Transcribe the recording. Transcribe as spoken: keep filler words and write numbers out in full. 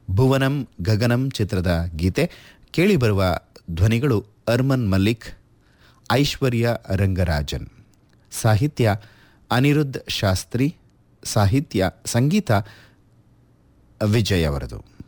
ಭುವನಂ ಗಗನಂ ಚಿತ್ರದ ಗೀತೆ. ಕೇಳಿಬರುವ ಧ್ವನಿಗಳು ಅರ್ಮನ್ ಮಲ್ಲಿಕ್, ಐಶ್ವರ್ಯ ರಂಗರಾಜನ್. ಸಾಹಿತ್ಯ ಅನಿರುದ್ಧ್ ಶಾಸ್ತ್ರಿ, ಸಾಹಿತ್ಯ ಸಂಗೀತ ವಿಜಯ್ ಅವರದು.